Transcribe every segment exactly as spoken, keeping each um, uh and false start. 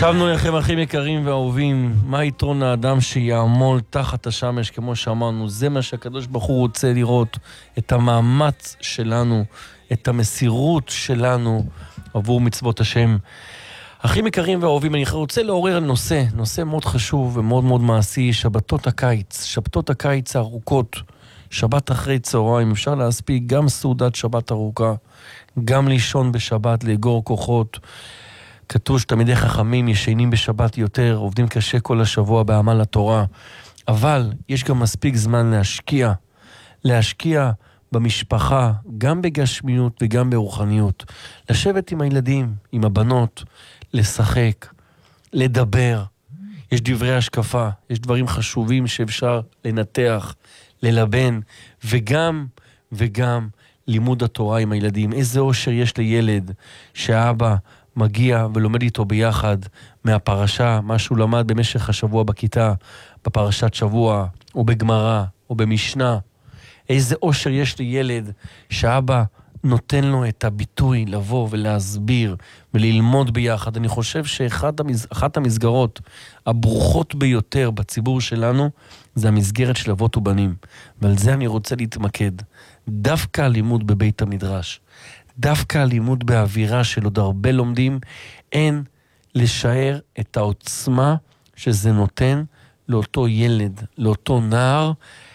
שבנו לכם אחים יקרים ואהובים, מה יתרון האדם שיעמול תחת השמש כמו שאמרנו? זה מה שהקדוש ברוך הוא רוצה לראות, את המאמץ שלנו, את המסירות שלנו עבור מצוות השם. אחים יקרים ואהובים, אני רוצה לעורר נושא, נושא מאוד חשוב ומאוד מאוד מעשי, שבתות הקיץ, שבתות הקיץ הארוכות, שבת אחרי צהריים, אפשר להספיק גם סעודת שבת ארוכה, גם לישון בשבת, לאגור כוחות. כתוב שתלמידי חכמים ישנים בשבת יותר, עובדים קשה כל השבוע בעמל התורה, אבל יש גם מספיק זמן להשקיע, להשקיע במשפחה, גם בגשמיות וגם ברוחניות, לשבת עם הילדים, עם הבנות, לשחק, לדבר. יש דברי השקפה, יש דברים חשובים שאפשר לנתח, ללבן, וגם וגם לימוד התורה עם הילדים. איזה אושר יש לילד שהאבא מגיע ולומד איתו ביחד מהפרשה, מה שהוא למד במשך השבוע בכיתה, בפרשת שבוע, או בגמרא, או במשנה. איזה אושר יש לילד שאבא נותן לו את הביטוי לבוא ולהסביר וללמוד ביחד. אני חושב שאחת המס... המסגרות הברוכות ביותר בציבור שלנו זה המסגרת של אבות ובנים, ועל זה אני רוצה להתמקד. דווקא הלימוד בבית המדרש, דווקא הלימוד באווירה של עוד הרבה לומדים, אין לשער את העוצמה שזה נותן לאותו ילד, לאותו נער,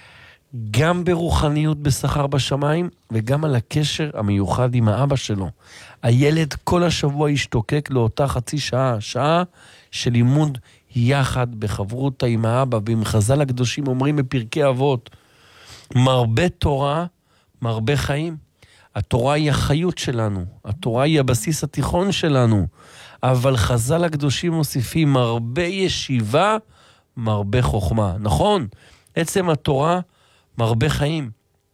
גם ברוחניות בשכר בשמיים, וגם על הקשר המיוחד עם האבא שלו. הילד כל השבוע ישתוקק לאותה חצי שעה, שעה של לימוד יחד בחברותה עם האבא, ועם חז"ל הקדושים אומרים בפרקי אבות, מרבה תורה, מרבה חיים. התורה היא החיות שלנו, התורה היא הבסיס התיכון שלנו, אבל חז"ל הקדושים מוסיפים מרבה ישיבה, מרבה חוכמה. נכון? עצם התורה מרבה חיים.